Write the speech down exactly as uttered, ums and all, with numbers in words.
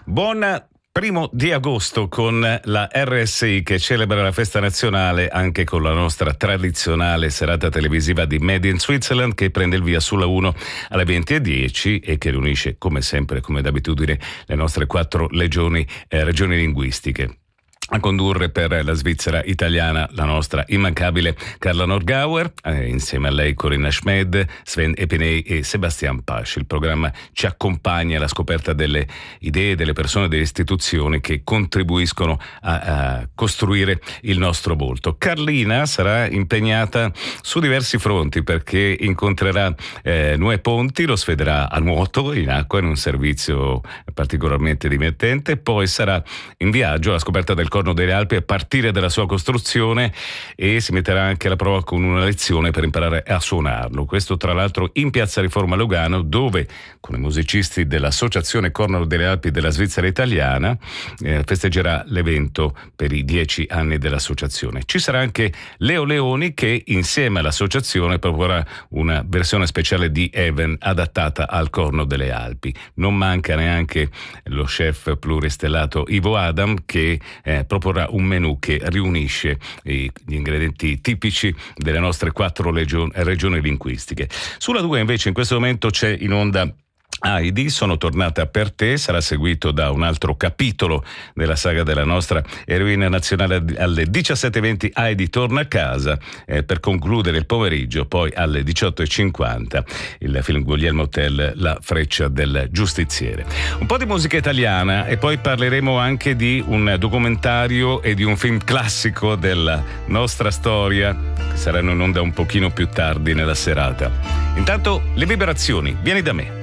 Buon primo di agosto con la R S I che celebra la festa nazionale anche con la nostra tradizionale serata televisiva di Made in Switzerland che prende il via sulla uno alle venti e dieci e che riunisce come sempre, come d'abitudine, le nostre quattro legioni, eh, regioni linguistiche. A condurre per la Svizzera italiana la nostra immancabile Carla Norgauer, eh, insieme a lei Corinna Schmed, Sven Epinei e Sebastian Pasch. Il programma ci accompagna alla scoperta delle idee, delle persone, delle istituzioni che contribuiscono a, a costruire il nostro volto. Carlina sarà impegnata su diversi fronti perché incontrerà eh, Noè Ponti, lo sfederà a nuoto in acqua in un servizio particolarmente divertente, poi sarà in viaggio alla scoperta del Corno delle Alpi a partire dalla sua costruzione e si metterà anche alla prova con una lezione per imparare a suonarlo. Questo tra l'altro in Piazza Riforma Lugano, dove con i musicisti dell'Associazione Corno delle Alpi della Svizzera Italiana eh, festeggerà l'evento per i dieci anni dell'associazione. Ci sarà anche Leo Leoni che insieme all'associazione proporrà una versione speciale di Even adattata al Corno delle Alpi. Non manca neanche lo chef pluristellato Ivo Adam che eh, proporrà un menù che riunisce gli ingredienti tipici delle nostre quattro legion- regioni linguistiche. Sulla due invece in questo momento c'è in onda Heidi, sono tornata per te, sarà seguito da un altro capitolo della saga della nostra eroina nazionale alle diciassette e venti. Heidi torna a casa eh, per concludere il pomeriggio, poi alle diciotto e cinquanta il film Guglielmo Tell, La freccia del giustiziere. Un po' di musica italiana e poi parleremo anche di un documentario e di un film classico della nostra storia che saranno in onda un pochino più tardi nella serata. Intanto le vibrazioni, vieni da me.